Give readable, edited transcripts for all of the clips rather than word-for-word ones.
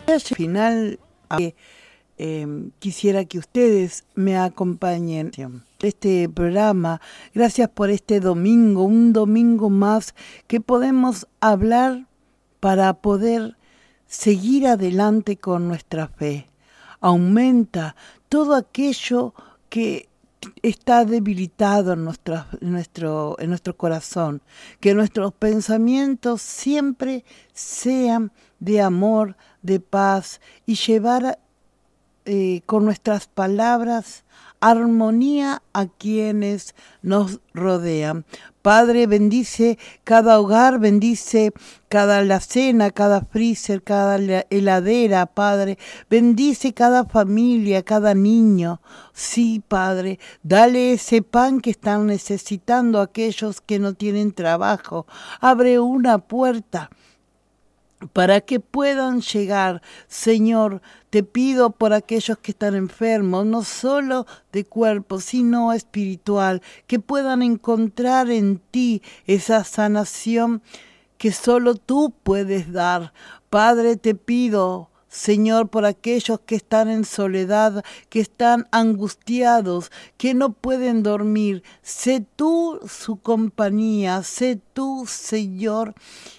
Al final, quisiera que ustedes me acompañen en este programa. Gracias por este domingo, un domingo más que podemos hablar para poder seguir adelante con nuestra fe. Aumenta todo aquello que está debilitado en nuestro corazón, que nuestros pensamientos siempre sean de amor, de paz, y llevar con nuestras palabras armonía a quienes nos rodean. Padre, bendice cada hogar, bendice cada alacena, cada freezer, cada heladera, Padre. Bendice cada familia, cada niño. Sí, Padre, dale ese pan que están necesitando aquellos que no tienen trabajo. Abre una puerta para que puedan llegar. Señor, te pido por aquellos que están enfermos, no solo de cuerpo, sino espiritual, que puedan encontrar en ti esa sanación que solo tú puedes dar. Padre, te pido, Señor, por aquellos que están en soledad, que están angustiados, que no pueden dormir. Sé tú su compañía, sé tú, Señor,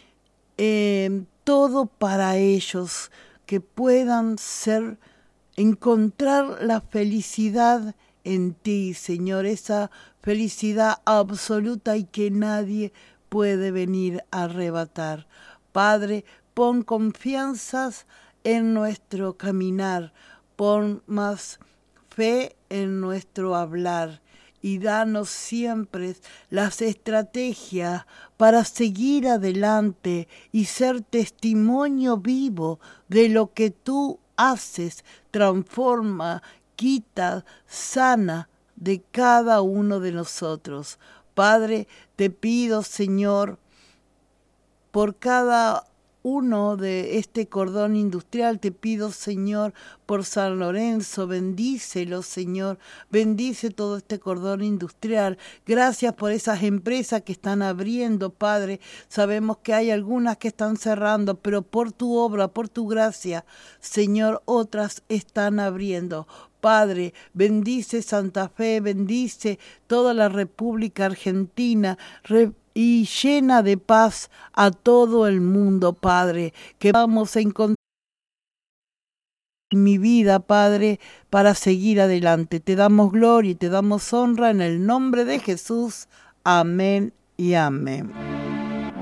todo para ellos, que puedan encontrar la felicidad en ti, Señor, esa felicidad absoluta y que nadie puede venir a arrebatar. Padre, pon confianzas en nuestro caminar, pon más fe en nuestro hablar y danos siempre las estrategias para seguir adelante y ser testimonio vivo de lo que tú haces, transforma, quita, sana de cada uno de nosotros. Padre, te pido, Señor, por cada uno de este cordón industrial, te pido, Señor, por San Lorenzo, bendícelo, Señor, bendice todo este cordón industrial. Gracias por esas empresas que están abriendo, Padre. Sabemos que hay algunas que están cerrando, pero por tu obra, por tu gracia, Señor, otras están abriendo. Padre, bendice Santa Fe, bendice toda la República Argentina, y llena de paz a todo el mundo, Padre, que vamos a encontrar mi vida, Padre, para seguir adelante. Te damos gloria y te damos honra en el nombre de Jesús. Amén y amén.